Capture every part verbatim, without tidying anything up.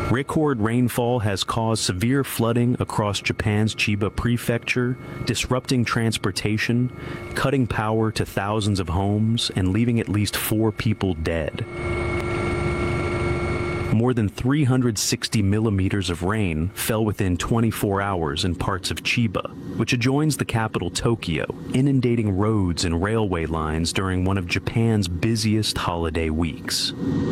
Record rainfall has caused severe flooding across Japan's Chiba prefecture, disrupting transportation, cutting power to thousands of homes, and leaving at least four people dead. More than three hundred sixty millimeters of rain fell within twenty-four hours in parts of Chiba, which adjoins the capital Tokyo, inundating roads and railway lines during one of Japan's busiest holiday weeks.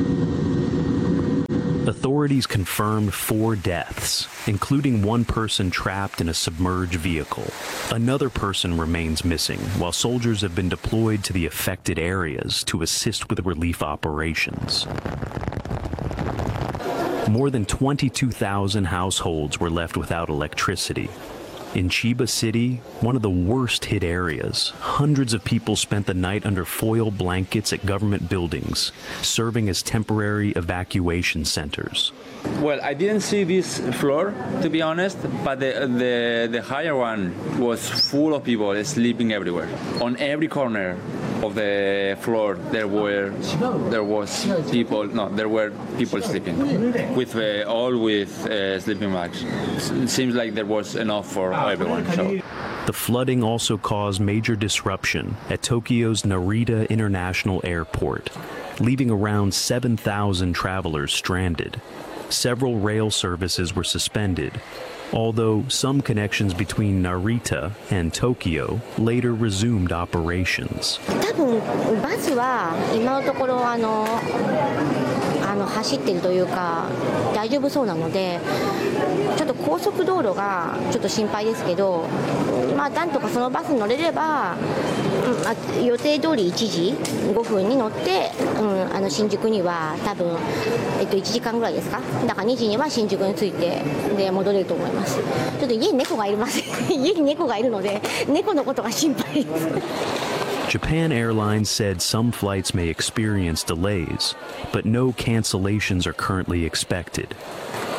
Authorities confirmed four deaths, including one person trapped in a submerged vehicle. Another person remains missing, while soldiers have been deployed to the affected areas to assist with relief operations. More than twenty-two thousand households were left without electricity. In Chiba City, one of the worst hit areas, hundreds of people spent the night under foil blankets at government buildings, serving as temporary evacuation centers. Well, I didn't see this floor, to be honest, but the, the, the higher one was full of people sleeping everywhere. On every corner of the floor, there were there was people. No, there were people sleeping, with uh, all with uh, sleeping bags. It seems like there was enough for everyone. So. The flooding also caused major disruption at Tokyo's Narita International Airport, leaving around seven thousand travelers stranded. Several rail services were suspended, although some connections between Narita and Tokyo later resumed operations. 多分バスは今のところあのあの走ってるというか大丈夫そうなので、ちょっと高速道路がちょっと心配ですけど、まあなんとかそのバスに乗れれば、うんあ予定通りいちじごふんに乗って、うん、あの新宿には多分えっといちじかんぐらいですか。だからにじには新宿に着いてで戻れると思います。ちょっと家に猫がいます。家に猫がいるので猫のことが心配です。 Japan Airlines said some flights may experience delays, but no cancellations are currently expected.